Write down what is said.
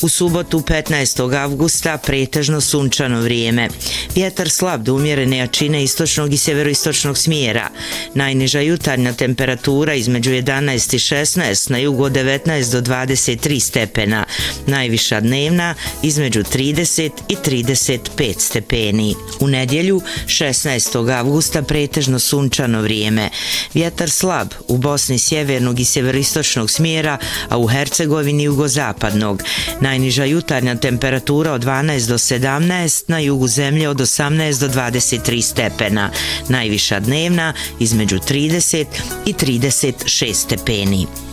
U subotu 15. avgusta pretežno sunčano vrijeme. Vjetar slab do umjerene jačine istočnog i sjeveroistočnog smjera. Najniža jutarnja temperatura između 11 i 16, na jugu od 19 do 23 stepena. Najviša dnevna između 30 i 35 stepeni. U nedjelju 16. avgusta pretežno sunčano vrijeme. Vjetar slab u Bosni sjevernog i sjeveroistočnog smjera, a u Hercegovini jugozapadnog. Najniža jutarnja temperatura od 12 do 17, na jugu zemlje od 18 do 23 stepena. Najviša dnevna između 30 i 36 stepeni.